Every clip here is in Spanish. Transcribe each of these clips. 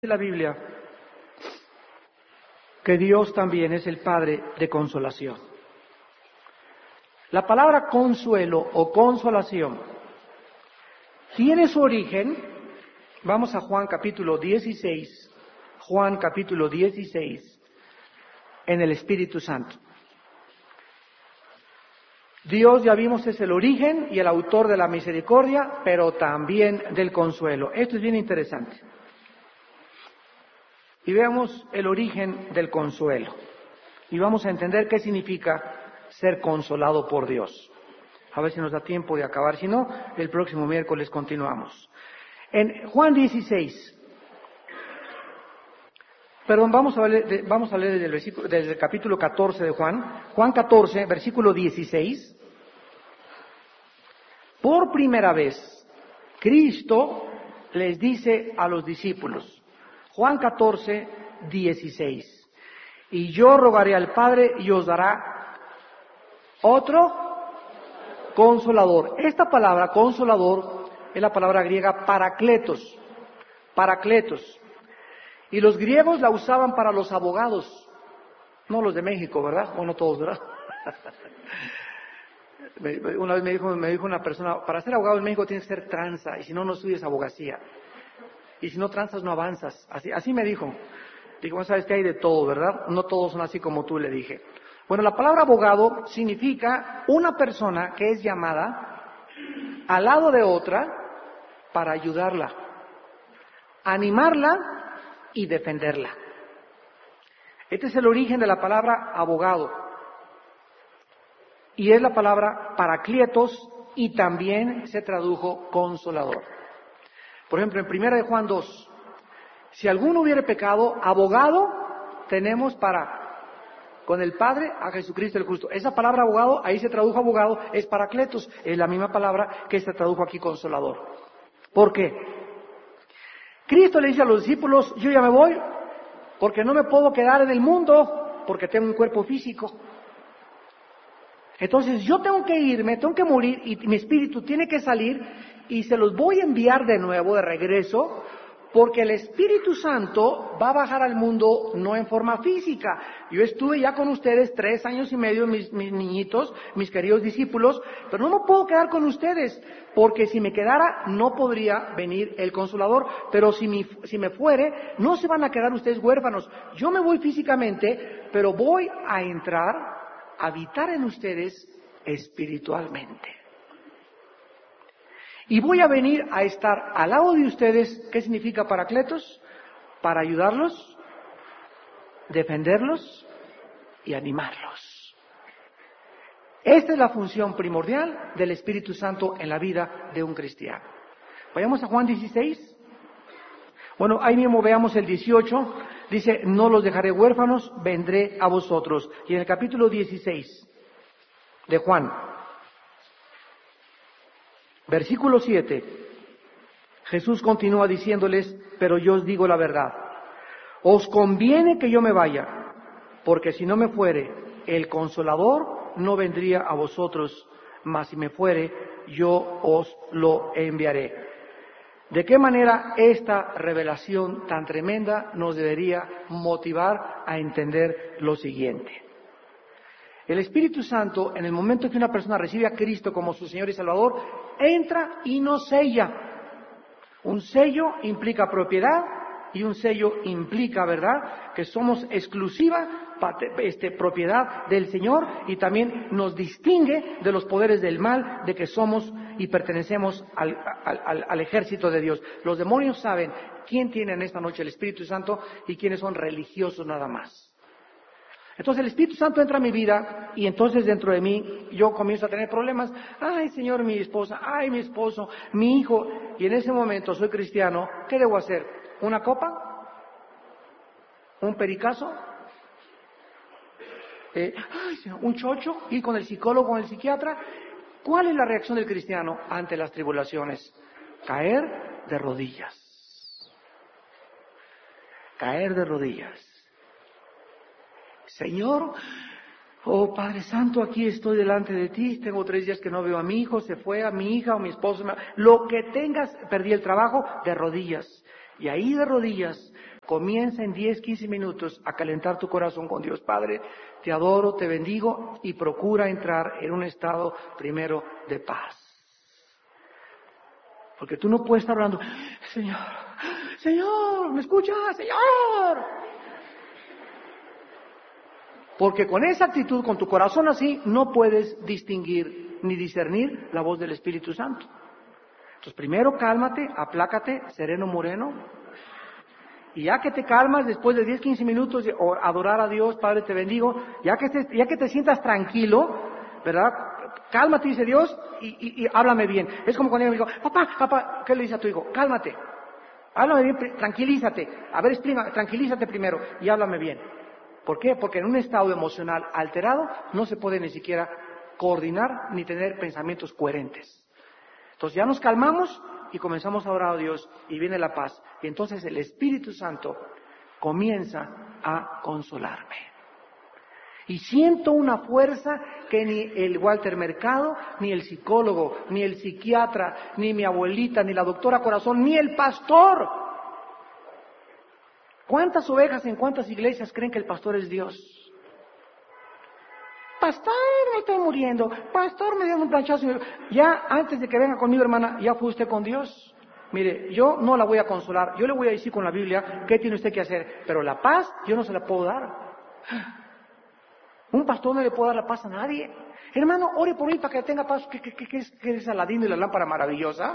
la Biblia que Dios también es el Padre de consolación. La palabra consuelo o consolación tiene su origen, vamos a Juan capítulo 16, en el Espíritu Santo. Dios, ya vimos, es el origen y el autor de la misericordia, pero también del consuelo. Esto es bien interesante. Y veamos el origen del consuelo. Y vamos a entender qué significa ser consolado por Dios. A ver si nos da tiempo de acabar. Si no, el próximo miércoles continuamos. En Juan 16, vamos a leer desde el capítulo 14 de Juan. Juan 14, versículo 16. Por primera vez, Cristo les dice a los discípulos, Juan 14, 16. Y yo rogaré al Padre y os dará otro consolador. Esta palabra consolador es la palabra griega parakletos. Parakletos. Y los griegos la usaban para los abogados. No los de México, ¿verdad? O no todos, ¿verdad? Una vez me dijo una persona, para ser abogado en México tienes que ser tranza, y si no, no estudias abogacía. Y si no tranzas, no avanzas. Así me dijo. Digo, bueno, sabes que hay de todo, ¿verdad? No todos son así como tú, le dije. Bueno, la palabra abogado significa una persona que es llamada al lado de otra para ayudarla, animarla y defenderla. Este es el origen de la palabra abogado. Y es la palabra parakletos y también se tradujo consolador. Por ejemplo, en 1 de Juan 2, si alguno hubiere pecado, abogado tenemos con el Padre a Jesucristo el justo. Esa palabra abogado, ahí se tradujo abogado, es parakletos, es la misma palabra que se tradujo aquí consolador. ¿Por qué? Cristo le dice a los discípulos, yo ya me voy, porque no me puedo quedar en el mundo, porque tengo un cuerpo físico. Entonces yo tengo que irme, tengo que morir, y mi espíritu tiene que salir, y se los voy a enviar de nuevo, de regreso, porque el Espíritu Santo va a bajar al mundo no en forma física. Yo estuve ya con ustedes 3 años y medio, mis niñitos, mis queridos discípulos, pero no me puedo quedar con ustedes, porque si me quedara no podría venir el Consolador, pero si me fuere, no se van a quedar ustedes huérfanos. Yo me voy físicamente, pero voy a entrar, a habitar en ustedes espiritualmente. Y voy a venir a estar al lado de ustedes. ¿Qué significa parakletos? Para ayudarlos, defenderlos y animarlos. Esta es la función primordial del Espíritu Santo en la vida de un cristiano. Vayamos a Juan 16. Bueno, ahí mismo veamos el 18. Dice, no los dejaré huérfanos, vendré a vosotros. Y en el capítulo 16 de Juan, versículo 7, Jesús continúa diciéndoles, pero yo os digo la verdad, os conviene que yo me vaya, porque si no me fuere, el Consolador no vendría a vosotros, mas si me fuere, yo os lo enviaré. ¿De qué manera esta revelación tan tremenda nos debería motivar a entender lo siguiente? El Espíritu Santo, en el momento que una persona recibe a Cristo como su Señor y Salvador, entra y nos sella. Un sello implica propiedad y un sello implica, ¿verdad?, que somos exclusiva propiedad del Señor, y también nos distingue de los poderes del mal, de que somos y pertenecemos al ejército de Dios. Los demonios saben quién tiene en esta noche el Espíritu Santo y quiénes son religiosos nada más. Entonces el Espíritu Santo entra a mi vida y entonces dentro de mí yo comienzo a tener problemas. Ay, Señor, mi esposa, ay, mi esposo, mi hijo. Y en ese momento soy cristiano. ¿Qué debo hacer? ¿Una copa? ¿Un pericazo? ¿Un chocho? ¿Ir con el psicólogo, con el psiquiatra? ¿Cuál es la reacción del cristiano ante las tribulaciones? Caer de rodillas. Caer de rodillas. Señor, oh Padre Santo, aquí estoy delante de ti, tengo 3 días que no veo a mi hijo, se fue a mi hija o mi esposo, lo que tengas, perdí el trabajo, de rodillas. Y ahí de rodillas Comienza en 10, 15 minutos a calentar tu corazón con Dios. Padre, te adoro, te bendigo y procura entrar en un estado primero de paz. Porque tú no puedes estar hablando, Señor, Señor, ¿me escuchas? Señor. Porque con esa actitud, con tu corazón así, no puedes distinguir ni discernir la voz del Espíritu Santo. Entonces, primero cálmate, aplácate, sereno moreno. Y ya que te calmas, después de 10, 15 minutos de adorar a Dios, Padre, te bendigo, ya que te sientas tranquilo, ¿verdad? Cálmate, dice Dios, y háblame bien. Es como cuando yo me digo, papá, ¿qué le dice a tu hijo? Cálmate, háblame bien, tranquilízate. A ver, tranquilízate primero y háblame bien. ¿Por qué? Porque en un estado emocional alterado no se puede ni siquiera coordinar ni tener pensamientos coherentes. Entonces ya nos calmamos y comenzamos a orar a Dios y viene la paz. Y entonces el Espíritu Santo comienza a consolarme. Y siento una fuerza que ni el Walter Mercado, ni el psicólogo, ni el psiquiatra, ni mi abuelita, ni la doctora Corazón, ni el pastor. ¿Cuántas ovejas en cuántas iglesias creen que el pastor es Dios? Pastor, me estoy muriendo. Pastor, me dio un planchazo. Ya antes de que venga conmigo, hermana, ¿ya fue usted con Dios? Mire, yo no la voy a consolar. Yo le voy a decir con la Biblia qué tiene usted que hacer. Pero la paz yo no se la puedo dar. Un pastor no le puede dar la paz a nadie. Hermano, ore por mí para que tenga paz. ¿Qué es Aladino y la lámpara maravillosa?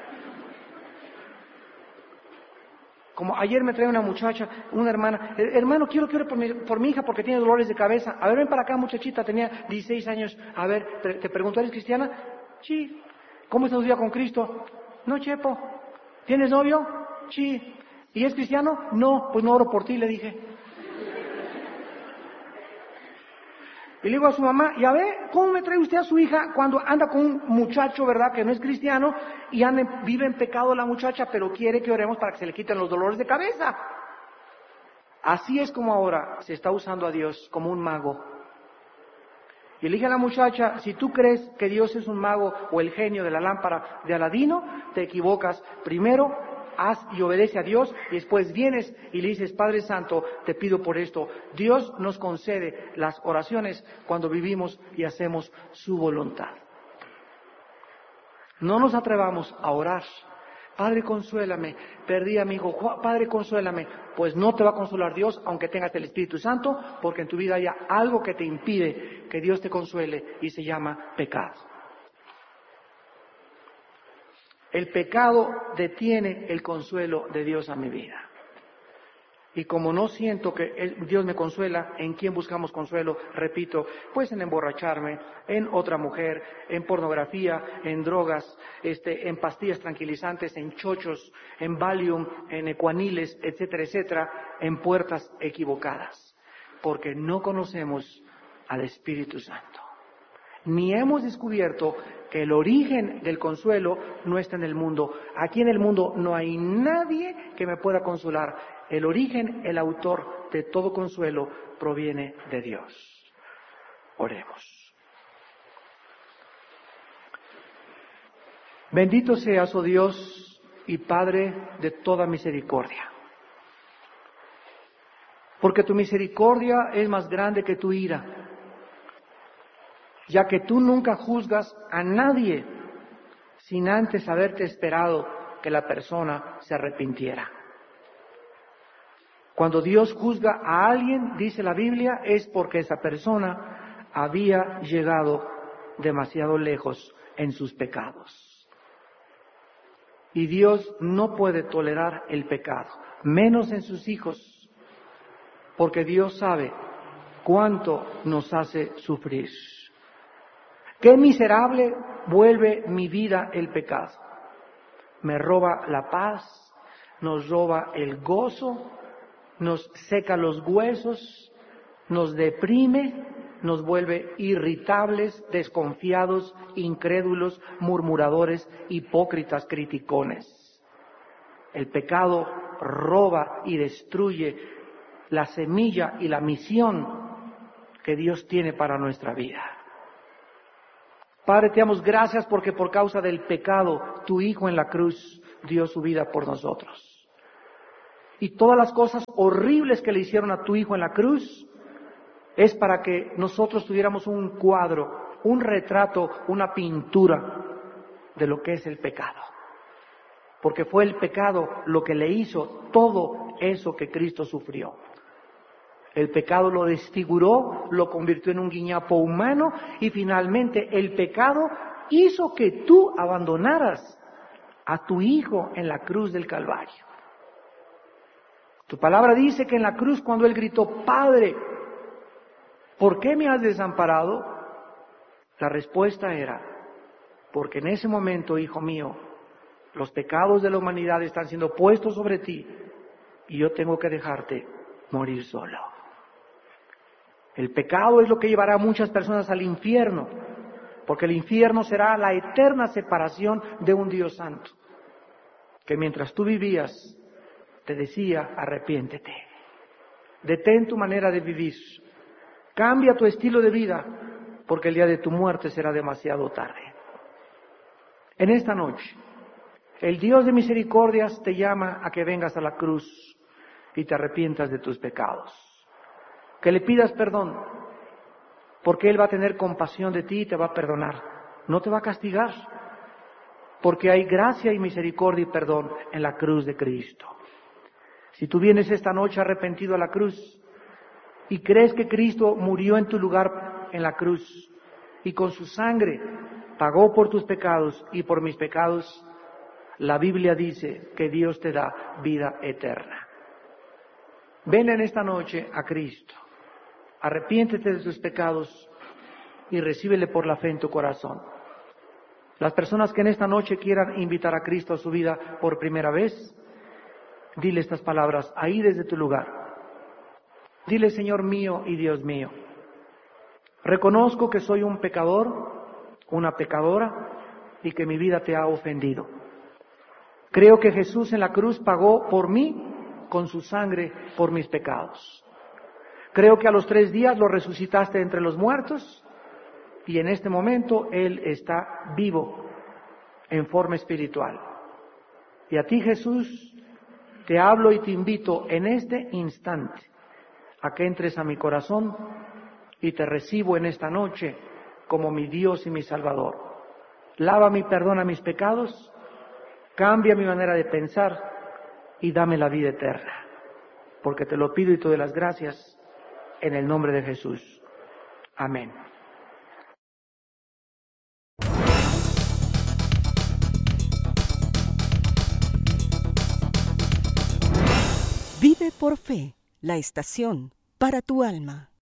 Como ayer me trae una muchacha, una hermana, hermano, quiero que ore por mi hija porque tiene dolores de cabeza. A ver, ven para acá, muchachita, tenía 16 años. A ver, te pregunto, ¿eres cristiana? Sí. ¿Cómo está tu vida con Cristo? No, chepo. ¿Tienes novio? Sí. ¿Y es cristiano? No, pues no oro por ti, le dije. Y le digo a su mamá, ya ve, ¿cómo me trae usted a su hija cuando anda con un muchacho, verdad, que no es cristiano, y vive en pecado la muchacha, pero quiere que oremos para que se le quiten los dolores de cabeza? Así es como ahora se está usando a Dios como un mago. Y le dije a la muchacha, si tú crees que Dios es un mago o el genio de la lámpara de Aladino, te equivocas. Primero haz y obedece a Dios y después vienes y le dices, Padre Santo, te pido por esto. Dios nos concede las oraciones cuando vivimos y hacemos su voluntad. No nos atrevamos a orar. Padre, consuélame, perdí a mi hijo. Padre, consuélame. Pues no te va a consolar Dios, aunque tengas el Espíritu Santo, porque en tu vida haya algo que te impide que Dios te consuele y se llama pecado. El pecado detiene el consuelo de Dios a mi vida. Y como no siento que Dios me consuela, ¿en quién buscamos consuelo? Repito, pues en emborracharme, en otra mujer, en pornografía, en drogas, en pastillas tranquilizantes, en chochos, en Valium, en ecuaniles, etcétera, etcétera, en puertas equivocadas. Porque no conocemos al Espíritu Santo. Ni hemos descubierto que el origen del consuelo no está en el mundo. Aquí en el mundo no hay nadie que me pueda consolar. El origen, el autor de todo consuelo proviene de Dios. Oremos. Bendito seas, oh Dios y Padre de toda misericordia. Porque tu misericordia es más grande que tu ira, ya que tú nunca juzgas a nadie sin antes haberte esperado que la persona se arrepintiera. Cuando Dios juzga a alguien, dice la Biblia, es porque esa persona había llegado demasiado lejos en sus pecados. Y Dios no puede tolerar el pecado, menos en sus hijos, porque Dios sabe cuánto nos hace sufrir. Qué miserable vuelve mi vida el pecado. Me roba la paz, nos roba el gozo, nos seca los huesos, nos deprime, nos vuelve irritables, desconfiados, incrédulos, murmuradores, hipócritas, criticones. El pecado roba y destruye la semilla y la misión que Dios tiene para nuestra vida. Padre, te damos gracias porque por causa del pecado, tu Hijo en la cruz dio su vida por nosotros. y todas las cosas horribles que le hicieron a tu Hijo en la cruz, es para que nosotros tuviéramos un cuadro, un retrato, una pintura de lo que es el pecado. Porque fue el pecado lo que le hizo todo eso que Cristo sufrió. El pecado lo desfiguró, lo convirtió en un guiñapo humano y finalmente el pecado hizo que tú abandonaras a tu Hijo en la cruz del Calvario. Tu palabra dice que en la cruz cuando Él gritó, Padre, ¿por qué me has desamparado? La respuesta era, porque en ese momento, hijo mío, los pecados de la humanidad están siendo puestos sobre ti y yo tengo que dejarte morir solo. El pecado es lo que llevará a muchas personas al infierno, porque el infierno será la eterna separación de un Dios santo, que mientras tú vivías te decía, arrepiéntete, detén tu manera de vivir, cambia tu estilo de vida, porque el día de tu muerte será demasiado tarde. En esta noche, el Dios de misericordias te llama a que vengas a la cruz y te arrepientas de tus pecados, que le pidas perdón, porque Él va a tener compasión de ti y te va a perdonar, no te va a castigar, porque hay gracia y misericordia y perdón en la cruz de Cristo. Si tú vienes esta noche arrepentido a la cruz y crees que Cristo murió en tu lugar en la cruz y con su sangre pagó por tus pecados y por mis pecados, la Biblia dice que Dios te da vida eterna. Ven en esta noche a Cristo, arrepiéntete de tus pecados y recíbele por la fe en tu corazón. Las personas que en esta noche quieran invitar a Cristo a su vida por primera vez, dile estas palabras ahí desde tu lugar. Dile, Señor mío y Dios mío, reconozco que soy un pecador, una pecadora, y que mi vida te ha ofendido. Creo que Jesús en la cruz pagó por mí con su sangre por mis pecados. Creo que a los 3 días lo resucitaste entre los muertos y en este momento Él está vivo en forma espiritual. Y a ti, Jesús, te hablo y te invito en este instante a que entres a mi corazón y te recibo en esta noche como mi Dios y mi Salvador. Lávame y perdona mis pecados, cambia mi manera de pensar y dame la vida eterna, porque te lo pido y te doy las gracias en el nombre de Jesús. Amén. Vive por fe, la estación para tu alma.